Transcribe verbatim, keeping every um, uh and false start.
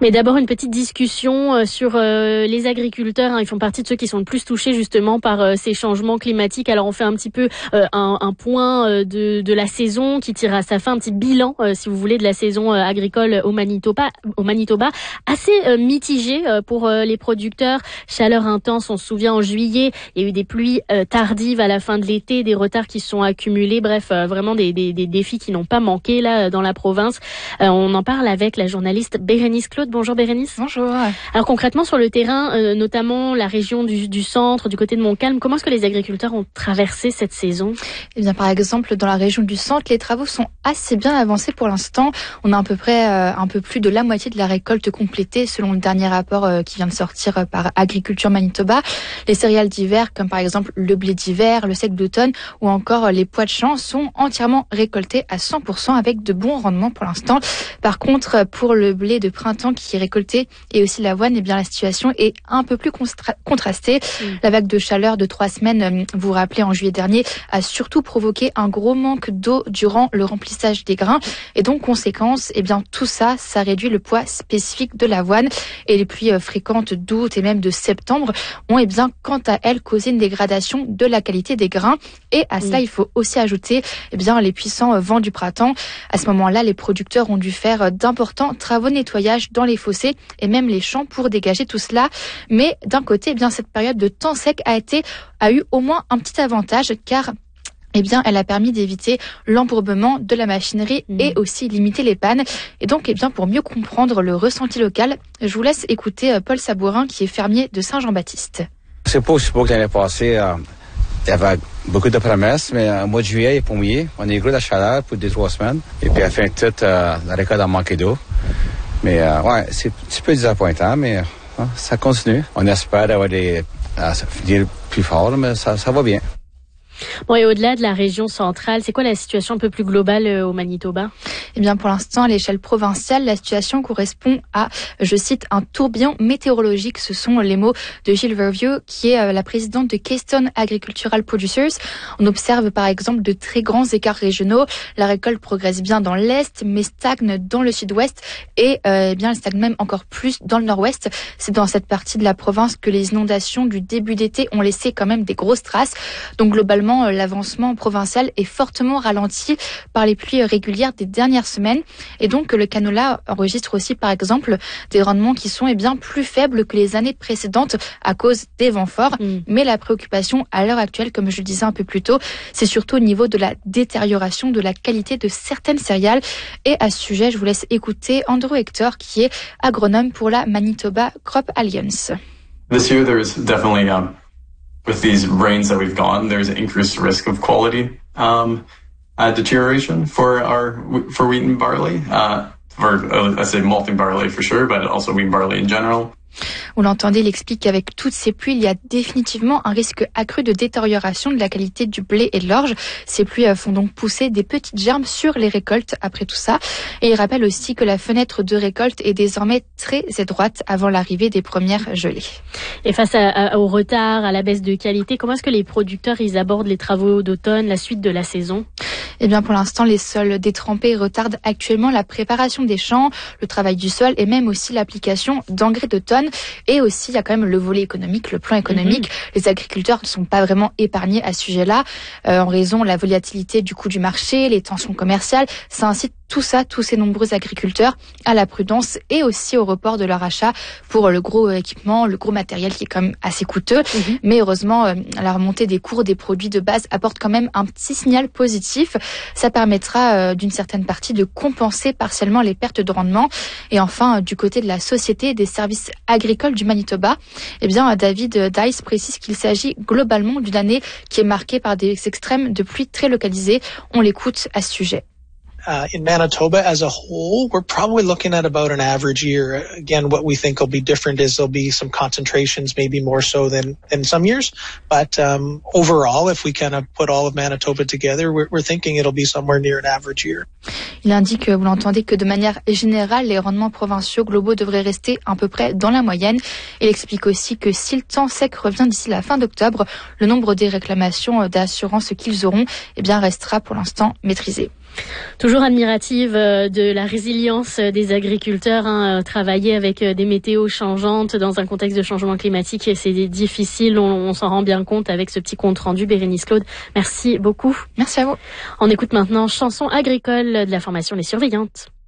Mais d'abord une petite discussion euh, sur euh, les agriculteurs. Hein, ils font partie de ceux qui sont le plus touchés justement par euh, ces changements climatiques. Alors on fait un petit peu euh, un, un point euh, de, de la saison qui tire à sa fin, un petit bilan euh, si vous voulez de la saison euh, agricole au Manitoba, au Manitoba, assez euh, mitigé euh, pour euh, les producteurs. Chaleur intense, on se souvient en juillet, il y a eu des pluies euh, tardives à la fin de l'été, des retards qui se sont accumulés. Bref, euh, vraiment des, des, des défis qui n'ont pas manqué là dans la province. Euh, on en parle avec la journaliste Bérénice Claude. Bonjour Bérénice. Bonjour. Alors concrètement sur le terrain, euh, notamment la région du, du centre, du côté de Montcalm, comment est-ce que les agriculteurs ont traversé cette saison? Eh bien, par exemple, dans la région du centre, les travaux sont assez bien avancés pour l'instant. On a à peu près euh, un peu plus de la moitié de la récolte complétée selon le dernier rapport euh, qui vient de sortir euh, par Agriculture Manitoba. Les céréales d'hiver, comme par exemple le blé d'hiver, le sec d'automne ou encore euh, les pois de champ sont entièrement récoltés à cent pour cent avec de bons rendements pour l'instant. Par contre, pour le blé de printemps qui est récolté et aussi l'avoine, eh bien la situation est un peu plus constra- contrastée. Mmh. La vague de chaleur de trois semaines, vous vous rappelez, en juillet dernier, a surtout provoqué un gros manque d'eau durant le remplissage des grains. Et donc, conséquence, eh bien tout ça, ça réduit le poids spécifique de l'avoine. Et les pluies fréquentes d'août et même de septembre ont, eh bien, quant à elles, causé une dégradation de la qualité des grains. Et à cela, mmh. il faut aussi ajouter, eh bien, les puissants vents du printemps. À ce moment-là, les producteurs ont dû faire d'importants travaux de nettoyage dans les fossés et même les champs pour dégager tout cela. Mais d'un côté, eh bien, cette période de temps sec a été, a eu au moins un petit avantage car eh bien, elle a permis d'éviter l'embourbement de la machinerie mmh. et aussi limiter les pannes. Et donc, eh bien, pour mieux comprendre le ressenti local, je vous laisse écouter Paul Sabourin, qui est fermier de Saint-Jean-Baptiste. C'est pas aussi beau que l'année passée. Euh, il y avait beaucoup de promesses, mais au mois de juillet, il est pas mouillé. On a eu gros de la chaleur pour deux, trois semaines. Et puis, à la fin de tout, euh, la récolte a manqué d'eau. Mais, euh, ouais, c'est un petit peu désappointant, mais euh, ça continue. On espère avoir des, à finir plus fort, mais ça, ça va bien. Bon, et au-delà de la région centrale, c'est quoi la situation un peu plus globale euh, au Manitoba? Eh bien, pour l'instant, à l'échelle provinciale, la situation correspond à, je cite, un tourbillon météorologique. Ce sont les mots de Gilles Vervieux, qui est euh, la présidente de Keystone Agricultural Producers. On observe, par exemple, de très grands écarts régionaux. La récolte progresse bien dans l'est, mais stagne dans le sud-ouest et, euh, eh bien, elle stagne même encore plus dans le nord-ouest. C'est dans cette partie de la province que les inondations du début d'été ont laissé quand même des grosses traces. Donc, globalement, l'avancement provincial est fortement ralenti par les pluies régulières des dernières semaines. Et donc, le canola enregistre aussi, par exemple, des rendements qui sont eh bien, plus faibles que les années précédentes à cause des vents forts. Mmh. Mais la préoccupation à l'heure actuelle, comme je le disais un peu plus tôt, c'est surtout au niveau de la détérioration de la qualité de certaines céréales. Et à ce sujet, je vous laisse écouter Andrew Hector, qui est agronome pour la Manitoba Crop Alliance. This year, there is definitely um... with these rains that we've gotten, there's an increased risk of quality um, uh, deterioration for our for wheat and barley. Uh, for uh, I say malting barley for sure, but also wheat and barley in general. On l'entendait, il explique qu'avec toutes ces pluies, il y a définitivement un risque accru de détérioration de la qualité du blé et de l'orge. Ces pluies font donc pousser des petites germes sur les récoltes après tout ça. Et il rappelle aussi que la fenêtre de récolte est désormais très étroite avant l'arrivée des premières gelées. Et face à, à, au retard, à la baisse de qualité, comment est-ce que les producteurs ils abordent les travaux d'automne, la suite de la saison? Eh bien, pour l'instant, les sols détrempés retardent actuellement la préparation des champs, le travail du sol et même aussi l'application d'engrais d'automne. Et aussi, il y a quand même le volet économique, le plan économique. Mmh. Les agriculteurs ne sont pas vraiment épargnés à ce sujet-là, euh, en raison de la volatilité du coût du marché, les tensions commerciales. Ça incite tout ça, tous ces nombreux agriculteurs à la prudence et aussi au report de leur achat pour le gros équipement, le gros matériel qui est quand même assez coûteux. Mmh. Mais heureusement, euh, la remontée des cours des produits de base apporte quand même un petit signal positif. Ça permettra euh, d'une certaine partie de compenser partiellement les pertes de rendement. Et enfin, euh, du côté de la Société des services agricoles du Manitoba, eh bien, David Dice précise qu'il s'agit globalement d'une année qui est marquée par des extrêmes de pluie très localisés. On l'écoute à ce sujet. Uh, in Manitoba as a whole, we're probably looking at about an average year. Again, what we think will be different is there'll be some concentrations, maybe more so than, than some years. But um, overall, if we kind of put all of Manitoba together, we're, we're thinking it'll be somewhere near an average year. Il indique, vous l'entendez, que de manière générale, les rendements provinciaux globaux devraient rester à peu près dans la moyenne. Il explique aussi que si le temps sec revient d'ici la fin d'octobre, le nombre des réclamations d'assurance qu'ils auront, eh bien, restera pour l'instant maîtrisé. Toujours admirative de la résilience des agriculteurs, hein, travailler avec des météos changeantes dans un contexte de changement climatique, c'est difficile, on, on s'en rend bien compte avec ce petit compte rendu. Bérénice Claude, merci beaucoup. Merci à vous. On écoute maintenant Chanson agricole de la formation Les Surveillantes.